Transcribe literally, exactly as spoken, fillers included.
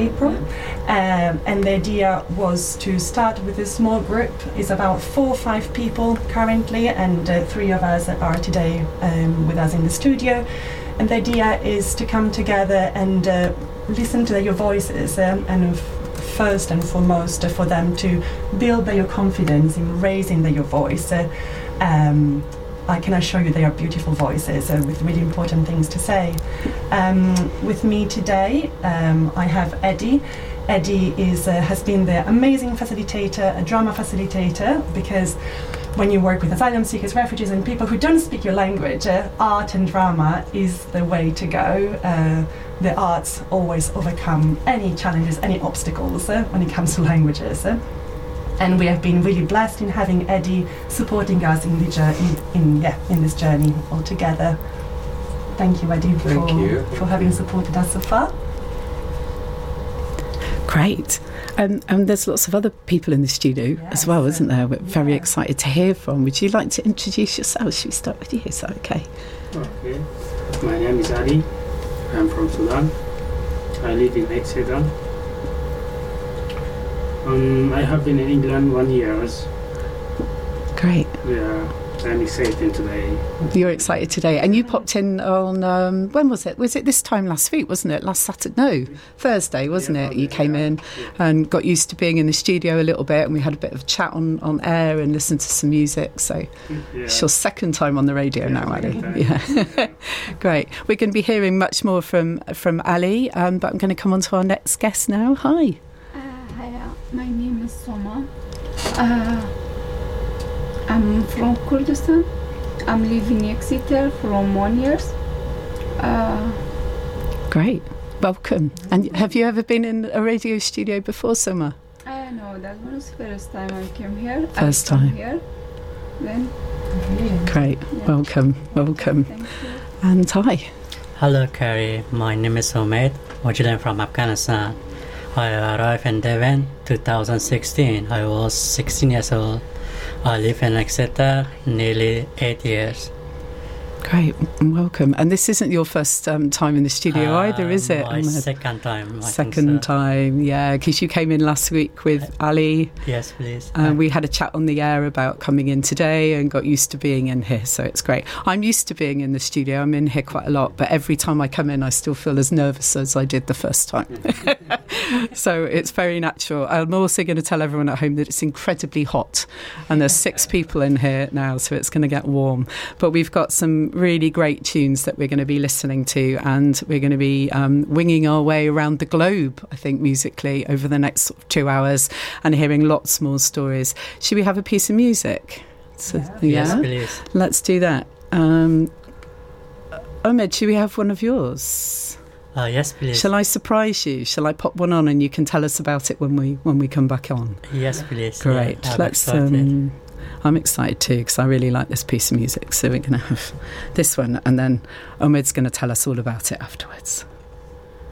April. Um, and the idea was to start with a small group. It's about four or five people currently, and uh, three of us are today um, with us in the studio. And the idea is to come together and uh, listen to your voices, um, and f- first and foremost uh, for them to build their confidence in raising their voice. Uh, um, I can assure you they are beautiful voices uh, with really important things to say. Um, with me today, um, I have Eddie. Eddie is uh, has been the amazing facilitator, a drama facilitator, because when you work with asylum seekers, refugees and people who don't speak your language, uh, art and drama is the way to go. Uh, the arts always overcome any challenges, any obstacles uh, when it comes to languages. Uh. And we have been really blessed in having Eddie supporting us in the journey, in, in yeah, in this journey all together. Thank you, Eddie, Thank for, you. for having supported us so far. Great. Um, and there's lots of other people in the studio yes, as well, isn't there? We're very yeah. excited to hear from. Would you like to introduce yourself? Should we start with you? Is that okay? Okay. My name is Ali. I'm from Sudan. I live in Exeter. Um, I have been in England one year. Great. Yeah, I'm excited today. You're excited today. And you popped in on, um, when was it? Was it this time last week, wasn't it? Last Saturday? No, Thursday, wasn't Yeah, it? You came yeah, in yeah. and got used to being in the studio a little bit, and we had a bit of a chat on, on air and listened to some music. So Yeah. it's your second time on the radio Yeah, now, Ali. second time. Yeah. Yeah. Great. We're going to be hearing much more from, from Ali, um, but I'm going to come on to our next guest now. Hi. Uh, hi, uh, my name is Soma. Uh, I'm from Kurdistan. I'm living in Exeter from one year. Uh, Great. Welcome. And have you ever been in a radio studio before, Soma? I know that was the first time I came here. First I come time. here. Then, Great. Yeah. Welcome. Welcome. thank you. And hi. Hello, Carrie. My name is Omid, originally from Afghanistan. I arrived in Devon two thousand sixteen. I was sixteen years old. I live in Exeter nearly eight years. Great. Welcome. And this isn't your first um, time in the studio Uh, either, is it? My Ahmed? second time. I think Second so. time, yeah, because you came in last week with Ali, Yes, please. and we had a chat on the air about coming in today and got used to being in here, so it's great. I'm used to being in the studio. I'm in here quite a lot, but every time I come in I still feel as nervous as I did the first time. So it's very natural. I'm also going to tell everyone at home that it's incredibly hot, and there's six people in here now, so it's going to get warm. But we've got some really great tunes that we're going to be listening to, and we're going to be um, winging our way around the globe, I think, musically over the next sort of two hours and hearing lots more stories. Should we have a piece of music? So, Yes, yeah? please. Let's do that. Um, Ahmed, should we have one of yours? Uh, yes, please. Shall I surprise you? Shall I pop one on and you can tell us about it when we when we come back on? Yes, please. Great. Yeah, I'm Let's. excited. Um, I'm excited too because I really like this piece of music. So we're going to have this one, and then Ahmed's going to tell us all about it afterwards.